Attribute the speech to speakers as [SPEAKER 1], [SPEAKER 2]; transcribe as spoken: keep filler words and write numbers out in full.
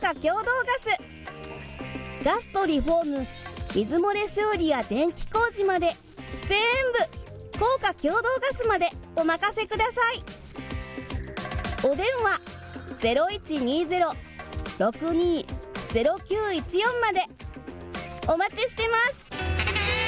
[SPEAKER 1] 華共同ガス。ガスとリフォーム、水漏れ修理や電気工事まで全部高価共同ガスまでお任せください。お電話 ゼロいちにゼロ ろくにゼロきゅういちよん までお待ちしてます。